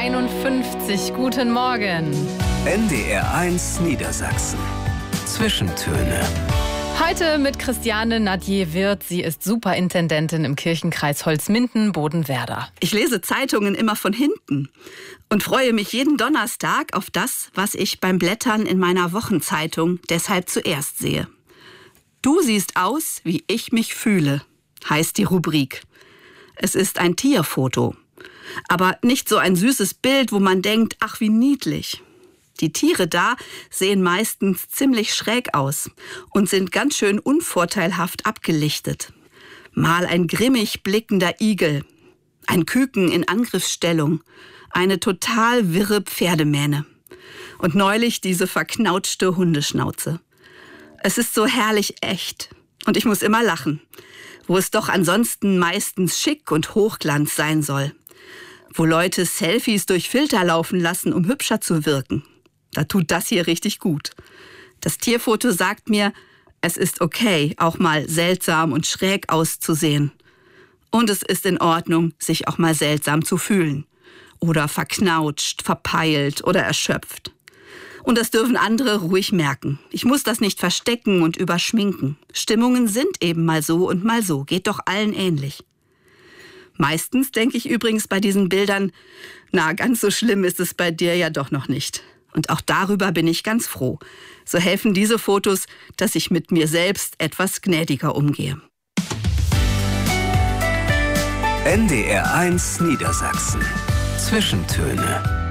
7:51 Uhr. Guten Morgen. NDR1 Niedersachsen. Zwischentöne. Heute mit Christiane Nadier-Wirth. Sie ist Superintendentin im Kirchenkreis Holzminden-Bodenwerder. Ich lese Zeitungen immer von hinten und freue mich jeden Donnerstag auf das, was ich beim Blättern in meiner Wochenzeitung deshalb zuerst sehe. Du siehst aus, wie ich mich fühle, heißt die Rubrik. Es ist ein Tierfoto. Aber nicht so ein süßes Bild, wo man denkt, ach wie niedlich. Die Tiere da sehen meistens ziemlich schräg aus und sind ganz schön unvorteilhaft abgelichtet. Mal ein grimmig blickender Igel, ein Küken in Angriffsstellung, eine total wirre Pferdemähne und neulich diese verknautschte Hundeschnauze. Es ist so herrlich echt und ich muss immer lachen, wo es doch ansonsten meistens schick und Hochglanz sein soll. Wo Leute Selfies durch Filter laufen lassen, um hübscher zu wirken. Da tut das hier richtig gut. Das Tierfoto sagt mir, es ist okay, auch mal seltsam und schräg auszusehen. Und es ist in Ordnung, sich auch mal seltsam zu fühlen. Oder verknautscht, verpeilt oder erschöpft. Und das dürfen andere ruhig merken. Ich muss das nicht verstecken und überschminken. Stimmungen sind eben mal so und mal so. Geht doch allen ähnlich. Meistens denke ich übrigens bei diesen Bildern, na, ganz so schlimm ist es bei dir ja doch noch nicht. Und auch darüber bin ich ganz froh. So helfen diese Fotos, dass ich mit mir selbst etwas gnädiger umgehe. NDR1 Niedersachsen. Zwischentöne.